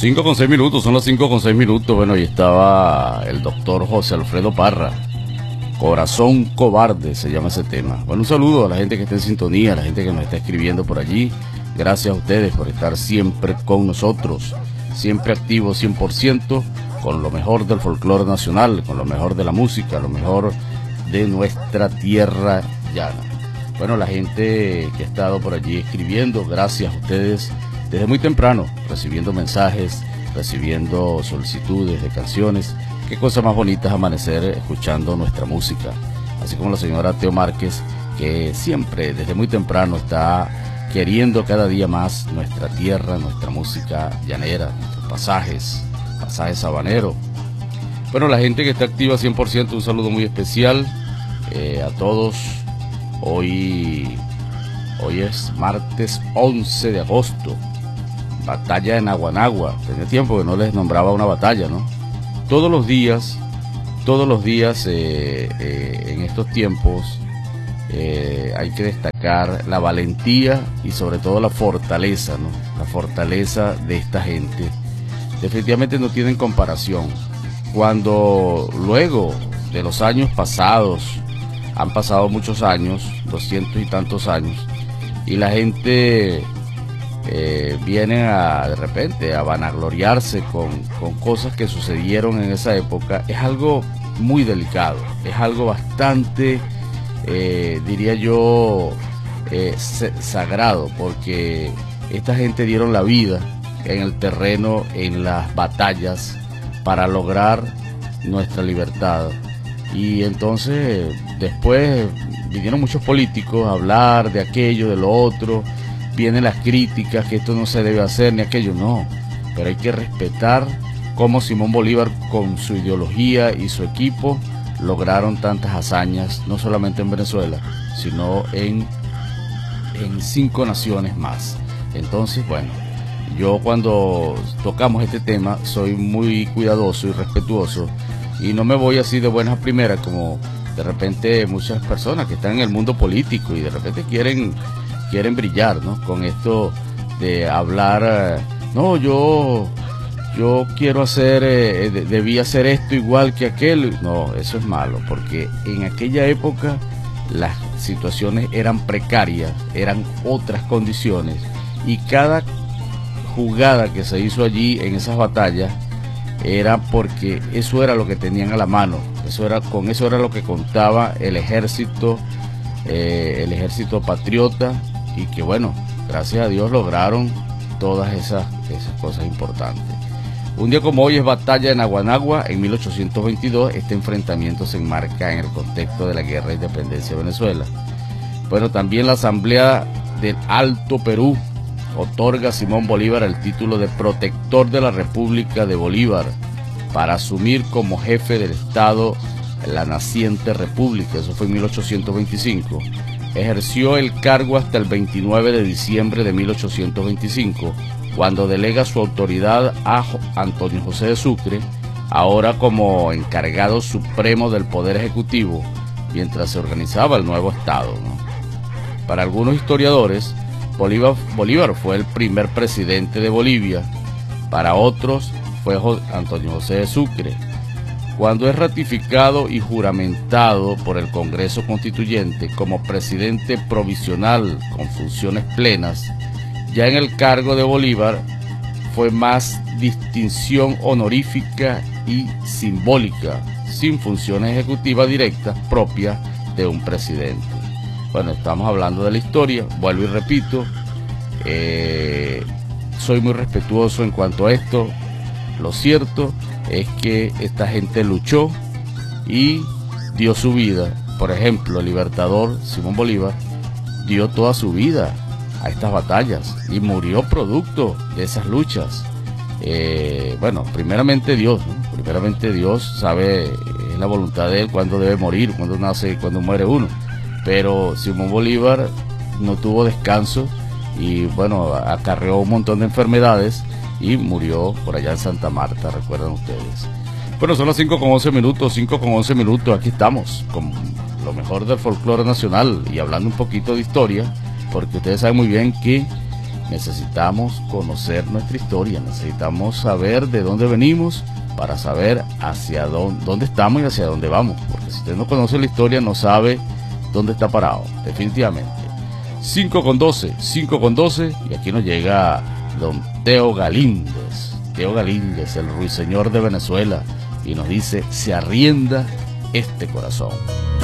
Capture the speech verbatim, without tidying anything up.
Cinco con seis minutos, son las cinco con seis minutos. Bueno, y estaba el doctor José Alfredo Parra. Corazón cobarde se llama ese tema. Bueno, un saludo a la gente que está en sintonía, a la gente que nos está escribiendo por allí. Gracias a ustedes por estar siempre con nosotros, siempre activos cien por ciento con lo mejor del folclore nacional, con lo mejor de la música, lo mejor de nuestra tierra llana. Bueno, la gente que ha estado por allí escribiendo, gracias a ustedes desde muy temprano, recibiendo mensajes, recibiendo solicitudes de canciones. Qué cosa más bonita es amanecer escuchando nuestra música. Así como la señora Teo Márquez, que siempre desde muy temprano está queriendo cada día más nuestra tierra, nuestra música llanera, nuestros pasajes, pasajes sabaneros. Bueno, la gente que está activa cien por ciento, un saludo muy especial eh, a todos. Hoy, hoy es martes once de agosto, batalla en Aguanagua. Tenía tiempo que no les nombraba una batalla, ¿no? Todos los días, todos los días eh, eh, en estos tiempos eh, hay que destacar la valentía y sobre todo la fortaleza, ¿no? La fortaleza de esta gente. Definitivamente no tienen comparación. Cuando luego de los años pasados, han pasado muchos años, doscientos y tantos años, y la gente eh, viene a, de repente a vanagloriarse con, con cosas que sucedieron en esa época, es algo muy delicado, es algo bastante, eh, diría yo, eh, sagrado, porque esta gente dieron la vida en el terreno, en las batallas, para lograr nuestra libertad. Y entonces después vinieron muchos políticos a hablar de aquello, de lo otro, vienen las críticas, que esto no se debe hacer ni aquello, no, pero hay que respetar cómo Simón Bolívar con su ideología y su equipo lograron tantas hazañas, no solamente en Venezuela, sino en, en cinco naciones más. Entonces, bueno, yo cuando tocamos este tema soy muy cuidadoso y respetuoso, y no me voy así de buenas a primeras como de repente muchas personas que están en el mundo político y de repente quieren, quieren brillar, ¿no? Con esto de hablar, no, yo, yo quiero hacer, eh, debí hacer esto igual que aquel. No, eso es malo, porque en aquella época las situaciones eran precarias, eran otras condiciones, y cada jugada que se hizo allí en esas batallas era porque eso era lo que tenían a la mano, eso era, con eso era lo que contaba el ejército, eh, el ejército patriota, y que bueno, gracias a Dios lograron todas esas, esas cosas importantes. Un día como hoy es batalla en Aguanagua, en mil ochocientos veintidós, este enfrentamiento se enmarca en el contexto de la guerra de independencia de Venezuela. Bueno, también la Asamblea del Alto Perú otorga a Simón Bolívar el título de protector de la República de Bolívar para asumir como jefe del Estado la naciente república. Eso fue en mil ochocientos veinticinco. Ejerció el cargo hasta el veintinueve de diciembre de mil ochocientos veinticinco, cuando delega su autoridad a Antonio José de Sucre, ahora como encargado supremo del Poder Ejecutivo, mientras se organizaba el nuevo Estado, ¿no? Para algunos historiadores, Bolívar, Bolívar fue el primer presidente de Bolivia. Para otros fue Antonio José de Sucre. Cuando es ratificado y juramentado por el Congreso Constituyente como presidente provisional con funciones plenas, ya en el cargo de Bolívar fue más distinción honorífica y simbólica, sin funciones ejecutivas directas propias de un presidente. Bueno, estamos hablando de la historia, vuelvo y repito, eh, soy muy respetuoso en cuanto a esto. Lo cierto es que esta gente luchó y dio su vida. Por ejemplo, el libertador Simón Bolívar dio toda su vida a estas batallas y murió producto de esas luchas. Eh, bueno, primeramente Dios, ¿no? Primeramente Dios sabe, es la voluntad de Él cuándo debe morir, cuándo nace, cuándo muere uno. Pero Simón Bolívar no tuvo descanso y bueno, acarreó un montón de enfermedades y murió por allá en Santa Marta, recuerdan ustedes. Bueno, son las cinco con once minutos, cinco con once minutos, aquí estamos con lo mejor del folclore nacional y hablando un poquito de historia, porque ustedes saben muy bien que necesitamos conocer nuestra historia, necesitamos saber de dónde venimos para saber hacia dónde, dónde estamos y hacia dónde vamos, porque si usted no conoce la historia no sabe dónde está parado, definitivamente. cinco con doce, cinco con doce, y aquí nos llega don Teo Galíndez, Teo Galíndez, el ruiseñor de Venezuela, y nos dice: se arrienda este corazón.